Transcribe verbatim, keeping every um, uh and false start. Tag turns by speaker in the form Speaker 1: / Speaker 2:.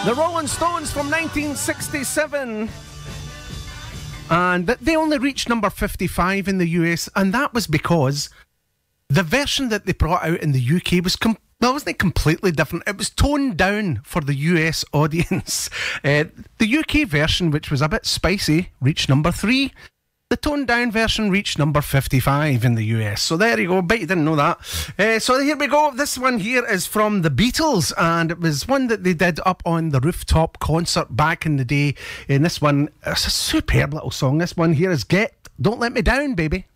Speaker 1: The Rolling Stones from nineteen sixty-seven. And they only reached number fifty-five in the U S, and that was because the version that they brought out in the U K was com- well, wasn't it completely different? It was toned down for the U S audience. Uh, the U K version, which was a bit spicy, reached number three. The toned down version reached number fifty-five in the U S. So there you go. Bet you didn't know that. Uh, so here we go. This one here is from the Beatles, and it was one that they did up on the rooftop concert back in the day. And this one, it's a superb little song. This one here is Get Don't Let Me Down, Baby.